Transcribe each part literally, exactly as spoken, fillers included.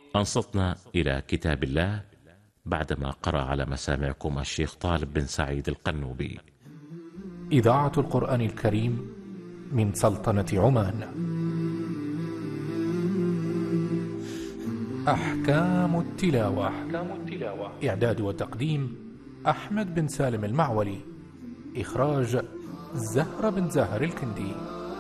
أنصتنا إلى كتاب الله بعدما قرأ على مسامعكم الشيخ طالب بن سعيد القنوبي. إذاعة القرآن الكريم من سلطنة عمان. أحكام التلاوة. أحكام التلاوة. إعداد وتقديم أحمد بن سالم المعولي. إخراج زهرة بن زاهر الكندي.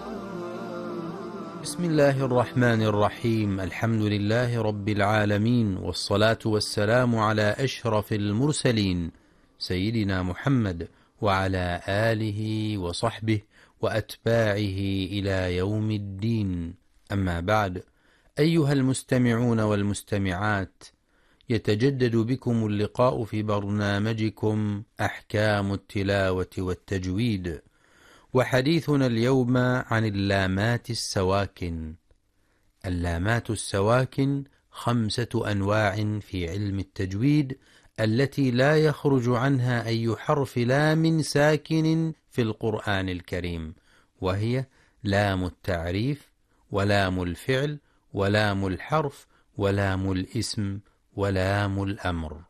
بسم الله الرحمن الرحيم. الحمد لله رب العالمين، والصلاة والسلام على أشرف المرسلين سيدنا محمد وعلى آله وصحبه وأتباعه إلى يوم الدين. أما بعد، أيها المستمعون والمستمعات، يتجدد بكم اللقاء في برنامجكم أحكام التلاوة والتجويد، وحديثنا اليوم عن اللامات السواكن. اللامات السواكن خمسة أنواع في علم التجويد، التي لا يخرج عنها أي حرف لام ساكن في القرآن الكريم، وهي لام التعريف، ولام الفعل، ولام الحرف، ولام الاسم، ولام الأمر.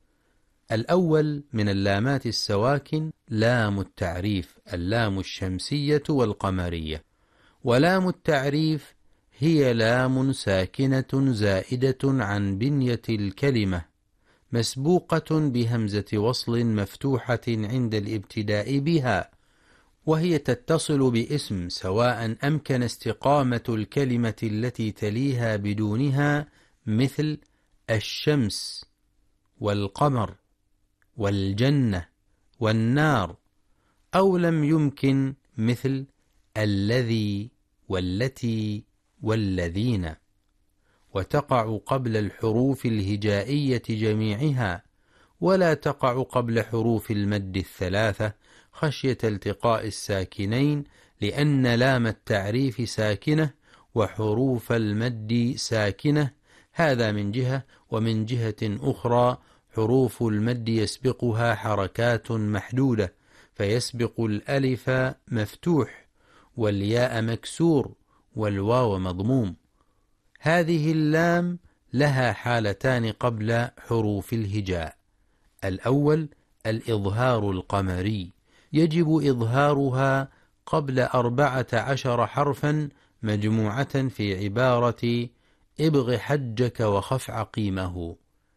الأول من اللامات السواكن لام التعريف، اللام الشمسية والقمرية. ولام التعريف هي لام ساكنة زائدة عن بنية الكلمة، مسبوقة بهمزة وصل مفتوحة عند الابتداء بها، وهي تتصل باسم سواء أمكن استقامة الكلمة التي تليها بدونها، مثل الشمس والقمر والجنة والنار، أو لم يمكن، مثل الذي والتي والذين. وتقع قبل الحروف الهجائية جميعها، ولا تقع قبل حروف المد الثلاثة خشية التقاء الساكنين، لأن لام التعريف ساكنة وحروف المد ساكنة. هذا من جهة، ومن جهة أخرى حروف المد يسبقها حركات محدودة، فيسبق الألف مفتوح، والياء مكسور، والواو مضموم. هذه اللام لها حالتان قبل حروف الهجاء. الأول الإظهار القمري، يجب إظهارها قبل أربعة عشر حرفا مجموعة في عبارة ابغ حجك وخف عقيمه.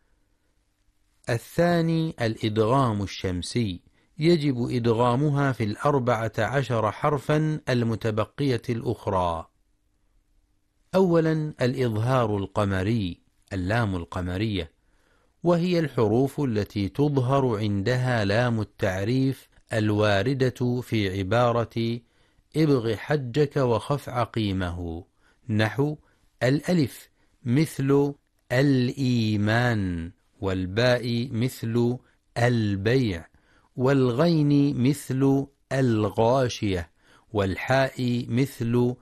الثاني الإدغام الشمسي، يجب إدغامها في الأربعة عشر حرفا المتبقية الأخرى. أولا الإظهار القمري، اللام القمرية، وهي الحروف التي تظهر عندها لام التعريف الواردة في عبارة ابغ حجك وخف عقيمه، نحو الألف مثل الإيمان، والباء مثل البيع، والغين مثل الغاشية، والحاء مثل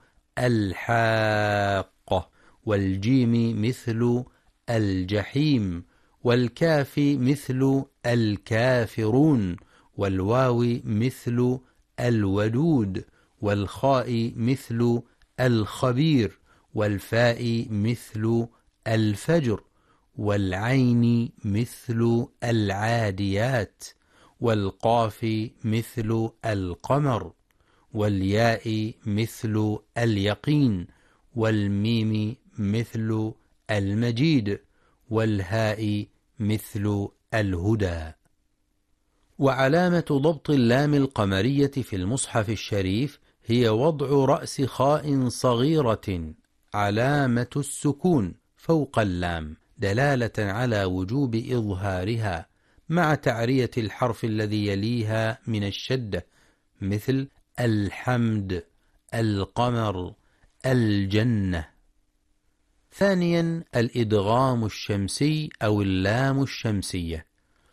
الحاقة، والجيم مثل الجحيم، والكاف مثل الكافرون، والواو مثل الودود، والخاء مثل الخبير، والفاء مثل الفجر، والعين مثل العاديات، والقاف مثل القمر، والياء مثل اليقين، والميم مثل المجيد، والهاء مثل الهدى. وعلامة ضبط اللام القمرية في المصحف الشريف هي وضع رأس خاء صغيرة علامة السكون فوق اللام، دلالة على وجوب إظهارها، مع تعرية الحرف الذي يليها من الشدة، مثل الحمد، القمر، الجنة. ثانيا الإدغام الشمسي أو اللام الشمسية،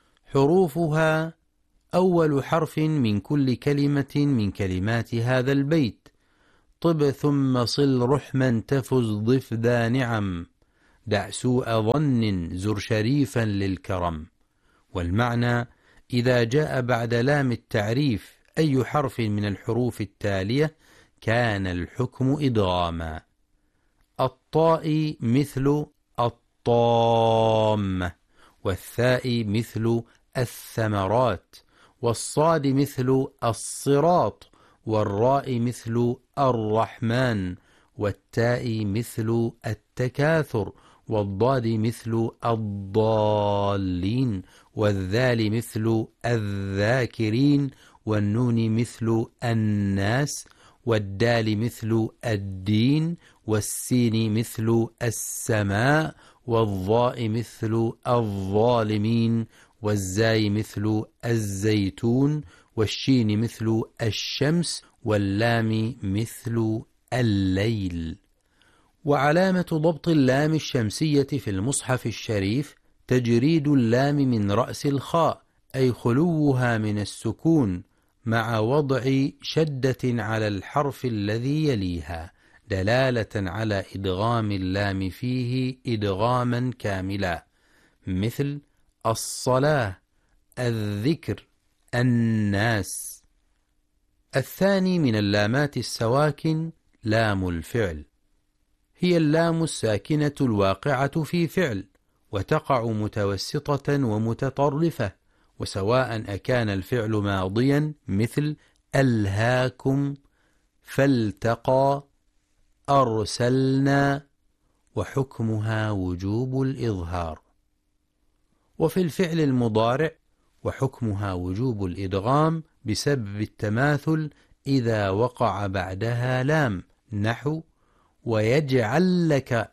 حروفها أول حرف من كل كلمة من كلمات هذا البيت: طب ثم صل رحما تفز ضف ذا نعم، دع سوء ظن زر شريفا للكرم. والمعنى: إذا جاء بعد لام التعريف أي حرف من الحروف التالية كان الحكم إدغاما: الطاء مثل الطامة، والثاء مثل الثمرات، والصاد مثل الصراط، والراء مثل الرحمن، والتاء مثل التكاثر، والضاد مثل الضالين، والذال مثل الذاكرين، والنون مثل الناس، والدال مثل الدين، والسين مثل السماء، والضاء مثل الظالمين، والزاي مثل الزيتون، والشين مثل الشمس، واللام مثل الليل. وعلامة ضبط اللام الشمسية في المصحف الشريف تجريد اللام من رأس الخاء، أي خلوها من السكون، مع وضع شدة على الحرف الذي يليها، دلالة على إدغام اللام فيه إدغاما كاملا، مثل الصلاة، الذكر، الناس. الثاني من اللامات السواكن لام الفعل، هي اللام الساكنة الواقعة في فعل، وتقع متوسطة ومتطرفة، وسواء أكان الفعل ماضيا مثل ألهاكم، فالتقى، أرسلنا، وحكمها وجوب الإظهار. وفي الفعل المضارع وحكمها وجوب الإدغام بسبب التماثل إذا وقع بعدها لام، نحو ويجعل لك،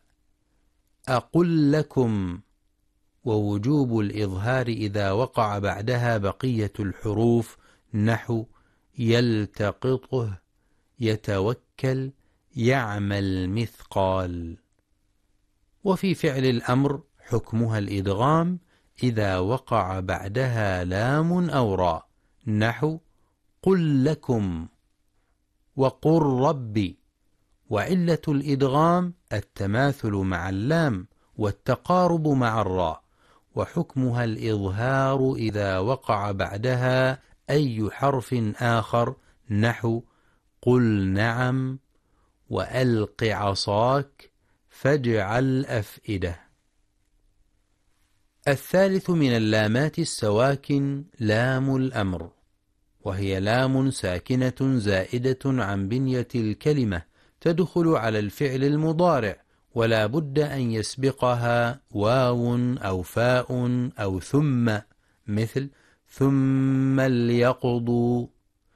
أقل لكم، ووجوب الإظهار إذا وقع بعدها بقية الحروف، نحو يلتقطه، يتوكل، يعمل مثقال. وفي فعل الأمر حكمها الإدغام إذا وقع بعدها لام أو راء، نحو قل لكم، وقل ربي. وعلة الإدغام التماثل مع اللام والتقارب مع الراء، وحكمها الإظهار إذا وقع بعدها أي حرف آخر، نحو قل نعم، وألق عصاك، فاجعل أفئدة. الثالث من اللامات السواكن لام الأمر، وهي لام ساكنة زائدة عن بنية الكلمة، تدخل على الفعل المضارع، ولا بد أن يسبقها واو أو فاء أو ثم، مثل ثم ليقضوا،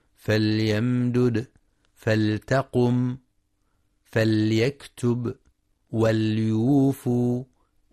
فليمدد، فلتقم، فليكتب، وليوفوا،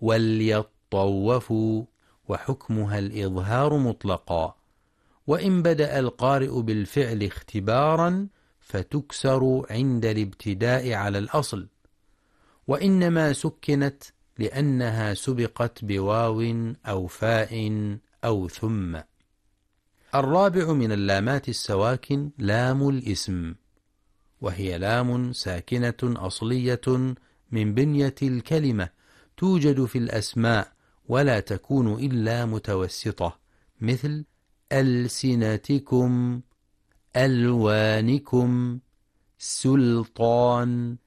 وليطوفوا. وحكمها الإظهار مطلقا، وإن بدأ القارئ بالفعل اختبارا فتكسر عند الابتداء على الأصل، وإنما سكنت لأنها سبقت بواو أو فاء أو ثم. الرابع من اللامات السواكن لام الاسم، وهي لام ساكنة أصلية من بنية الكلمة، توجد في الأسماء ولا تكون إلا متوسطة، مثل ألسنتكم، ألوانكم، سلطان،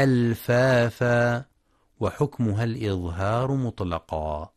ألفافا. وحكمها الإظهار مطلقا.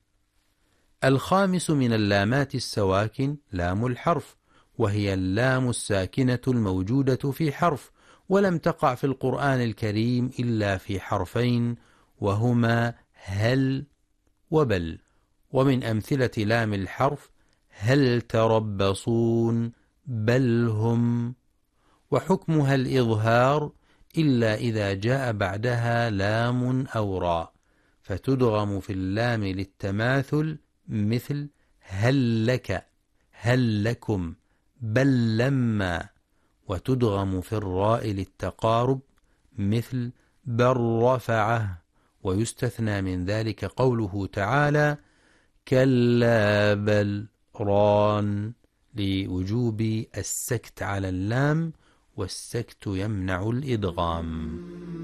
الخامس من اللامات السواكن لام الحرف، وهي اللام الساكنة الموجودة في حرف، ولم تقع في القرآن الكريم إلا في حرفين، وهما هل وبل. ومن أمثلة لام الحرف هل تربصون، بل هم. وحكمها الإظهار إلا إذا جاء بعدها لام أو راء، فتدغم في اللام للتماثل، مثل هل لك، هل لكم، بل لما. وتدغم في الراء للتقارب، مثل بل رفعه. ويستثنى من ذلك قوله تعالى كلا بل ران، لوجوب السكت على اللام، والسكت يمنع الإدغام.